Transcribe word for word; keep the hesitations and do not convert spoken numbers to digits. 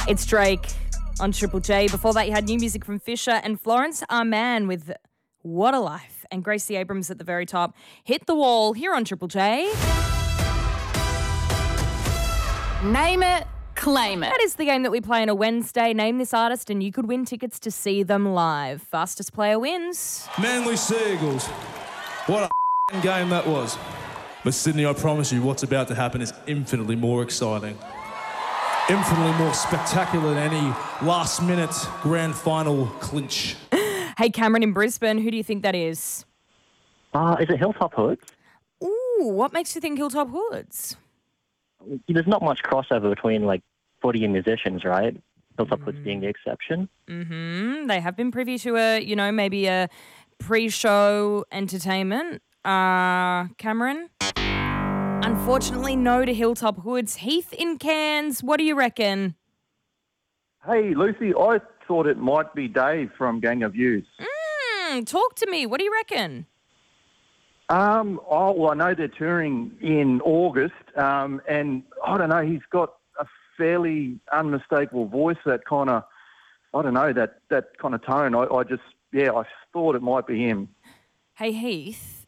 It's Drake on Triple J. Before that, you had new music from Fisher and Florence Arman with What a Life, and Gracie Abrams at the very top. Hit the Wall here on Triple J. Name it, claim it. That is the game that we play on a Wednesday. Name this artist and you could win tickets to see them live. Fastest player wins. Manly Seagulls. What a game that was. But Sydney, I promise you, what's about to happen is infinitely more exciting. Infinitely more spectacular than any last-minute grand final clinch. Hey, Cameron in Brisbane, who do you think that is? Uh, is it Hilltop Hoods? Ooh, what makes you think Hilltop Hoods? There's not much crossover between, like, footy and musicians, right? Hilltop mm. Hoods being the exception. Mm-hmm. They have been privy to a, you know, maybe a pre-show entertainment. Uh, Cameron? Unfortunately, no to Hilltop Hoods. Heath in Cairns, what do you reckon? Hey, Lucy, I thought it might be Dave from Gang of Youths. Mm, talk to me. What do you reckon? Um, oh, well, I know they're touring in August, um, and I don't know, he's got a fairly unmistakable voice, that kind of, I don't know, that, that kind of tone. I, I just, yeah, I thought it might be him. Hey, Heath.